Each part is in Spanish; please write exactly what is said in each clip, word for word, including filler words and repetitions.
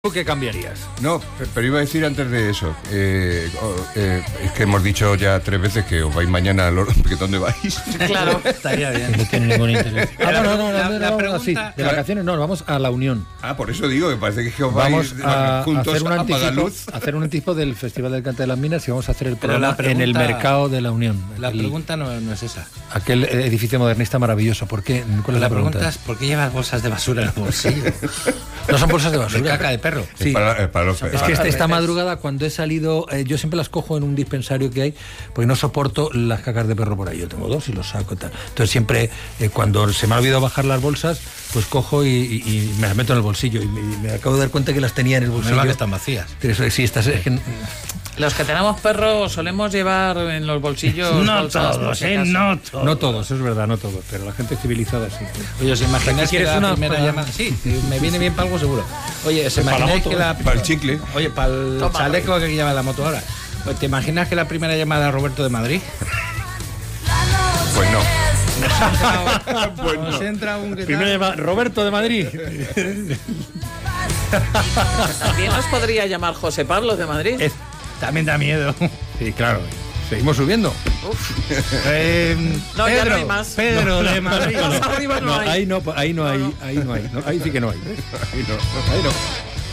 ¿Qué cambiarías? No, pero iba a decir antes de eso, eh, eh, es que hemos dicho ya tres veces que os vais mañana a Loro, porque ¿dónde vais? Claro, estaría bien. No tiene ningún interés. Ah, no, no, no, la, no, la no, pregunta, sí, de vacaciones no, vamos a la Unión. Ah, por eso digo, que parece que os Vamos vais a juntos hacer un, a anticipo, Pagaluz. hacer un anticipo del Festival del Cante de las Minas y vamos a hacer el Pero programa la pregunta- en el mercado de la Unión. La el- pregunta no, no es esa. Aquel edificio modernista maravilloso. ¿Por qué? ¿Cuál es La la, pregunta es ¿por qué llevas bolsas de basura en el bolsillo? No son bolsas de De basura. caca de perro. Es Sí. para, es para los Es que para- esta, esta veces- madrugada cuando he salido, eh, yo siempre las cojo en un dispensario que hay, porque no soporto las cacas de perro por ahí. Yo tengo dos y los saco y tal. Entonces siempre, eh, cuando se me ha olvidado bajar las bolsas, pues cojo y, y- y me las meto en el bolsillo. Y me, y me acabo de dar cuenta que las tenía en el bolsillo. Menos mal que están vacías. Pero eso, sí, estas, es que, Los que tenemos perros solemos llevar en los bolsillos No bolsas, por todos, si ¿eh? acaso. No todos. no todos, es verdad, no todos, pero la gente civilizada sí. Oye, ¿os imagináis que ¿Quieres la una primera para- llamada... Sí, sí, me viene bien para algo seguro. Oye, ¿os Para la imagináis moto, que la... para el chicle. Oye, para el Toma. chaleco que lleva la moto ahora. Pues, ¿te imaginas que la primera llamada a Roberto de Madrid? Pues no. Pues nos entra un... ¿qué Primero tal? llama Roberto de Madrid. También nos podría llamar José Pablo de Madrid. Es- También da miedo. sí, claro. Seguimos subiendo. Eh, No, Pedro, ya no hay más. Pedro de Madrid. Más arriba no, No, hay. ahí no, ahí no hay, ahí no hay, no, ahí sí que no hay. Ahí no. Ahí no.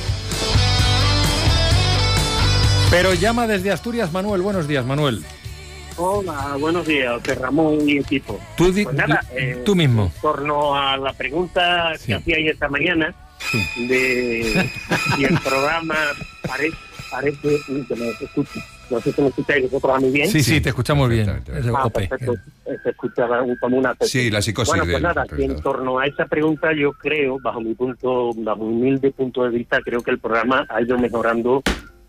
Pero llama desde Asturias Manuel. Buenos días, Manuel. Hola, buenos días, de Ramón y equipo. Tú, di- Pues nada, di- eh, tú mismo. En torno a la pregunta Sí. que hacíais esta mañana, de si el programa parece, parece que me escucha, no sé si me escucháis vosotros a mí bien. Sí, sí, te escuchamos bien. Perfectamente. Es de Ah, O P. perfecto, se escucha como una... Sí, la psicosis Bueno, pues del nada, que en presentador. torno a esa pregunta yo creo, bajo mi punto, bajo mi humilde punto de vista, creo que el programa ha ido mejorando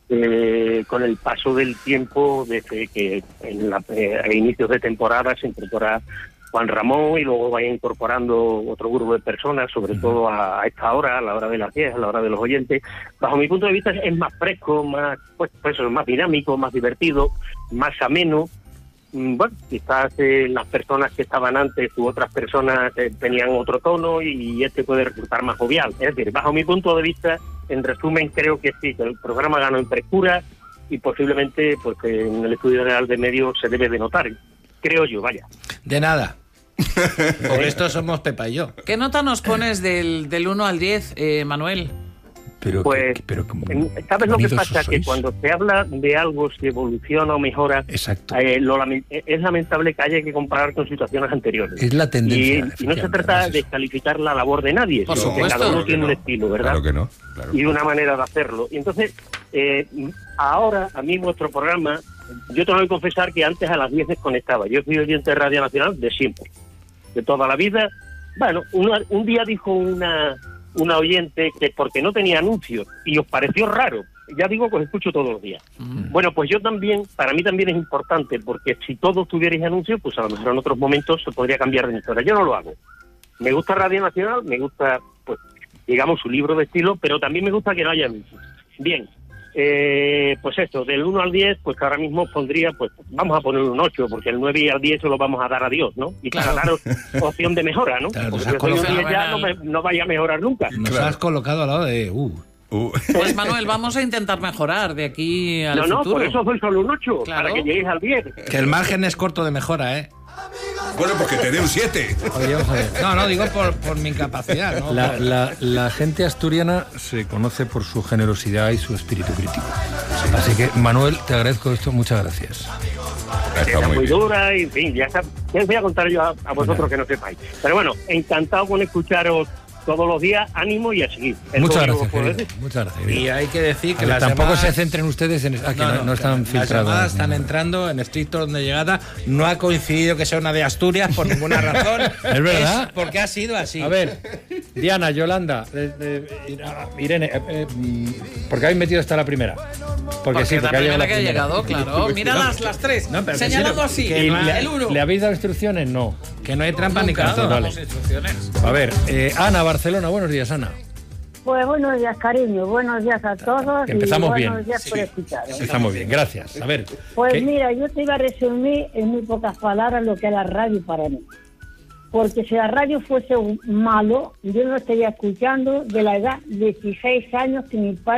eh, con el paso del tiempo, desde que en la, eh, a inicios de temporada se incorpora Juan Ramón y luego vaya incorporando otro grupo de personas, sobre todo a, a esta hora, a la hora de las diez, a la hora de los oyentes. Bajo mi punto de vista es más fresco, más pues, pues eso, más dinámico, más divertido, más ameno. Mm, Bueno, quizás eh, las personas que estaban antes u otras personas eh, tenían otro tono y este puede resultar más jovial. Es decir, bajo mi punto de vista, en resumen, creo que sí, que el programa ganó en frescura y posiblemente pues que en el Estudio General de Medios se debe de notar. Creo yo, vaya. De nada. Por esto somos Pepa y yo. ¿Qué nota nos pones del, del uno al diez, eh, Manuel? Pero, Pues, que- pero como- En- ¿Sabes lo que unidos pasa? Que sois. cuando se habla de algo, si evoluciona o mejora, Exacto. eh, lo lame- es lamentable que haya que comparar con situaciones anteriores. Es la tendencia. Y, y no se efectivamente, trata además de eso. calificar la labor de nadie, Por sino que supuesto. cada uno Claro que tiene un no. estilo, ¿verdad? Claro que no. Claro. Y una manera de hacerlo. Y entonces, eh, ahora, a mí vuestro programa, yo tengo que confesar que antes a las diez desconectaba. Yo fui oyente de Radio Nacional de siempre, de toda la vida. Bueno, una- un día dijo una, una oyente que porque no tenía anuncios y os pareció raro. Ya digo que os escucho todos los días. Bueno, pues yo también, para mí también es importante, porque si todos tuvierais anuncios, pues a lo mejor en otros momentos se podría cambiar de emisora. Yo no lo hago. Me gusta Radio Nacional, me gusta, pues, digamos, su libro de estilo, pero también me gusta que no haya anuncios. Bien, eh, pues esto, del uno al diez, pues que ahora mismo pondría, pues vamos a poner un ocho, porque el nueve y al diez se lo vamos a dar a Dios, ¿no? Y para daros opción de mejora, ¿no? Claro, Porque nos si has soy un colocado diez ya en no, el- me- no vaya a mejorar nunca. Nos Claro. has colocado al lado de... Uh, Uh, Pues Manuel, vamos a intentar mejorar de aquí al No, no, futuro. por eso soy solo un ocho, Claro. para que lleguéis al diez. que el margen es corto de mejora, ¿eh? bueno, pues que te dé un siete. Oye, vamos a ver. No, no, digo por, por mi incapacidad, ¿no? La, la- la gente asturiana se conoce por su generosidad y su espíritu crítico. Así que, Manuel, te agradezco esto. Muchas gracias. Ha estado Era muy muy bien. dura y en fin, ya está. Ya os voy a contar yo a, a vosotros que no sepáis. Pero bueno, encantado con escucharos todos los días, ánimo y a seguir. Es Muchas lo único gracias, que puedo querido. decir. Muchas gracias. Y querido. hay que decir A que ver, las tampoco llamadas- se centren ustedes en... Ah, que no, no están Las filtradas. llamadas ni están nada. entrando en estricto orden de llegada. No ha coincidido que sea una de Asturias por ninguna razón. ¿Es verdad? Es porque ha sido así. A ver, Diana, Yolanda, eh, eh, Irene, eh, eh, mm, ¿por qué habéis metido hasta la primera? Porque, Porque sí, la porque ha primera llegado que ha primera. llegado, claro. Mira las, las tres, No, pero que señalando sí, así. que ¿Y no le, el uno. ¿Le habéis dado instrucciones? No. Que no hay trampa ni Nunca cartón. vale. damos instrucciones. A ver, eh, Ana, Barcelona, buenos días, Ana. Pues buenos días, cariño. Buenos días a todos. Que empezamos y bien. buenos días por escucharos. Estamos bien, gracias. A ver, Pues ¿qué? mira, yo te iba a resumir en muy pocas palabras lo que es la radio para mí. porque si la radio fuese un malo, yo no estaría escuchando de la edad de dieciséis años que mi padre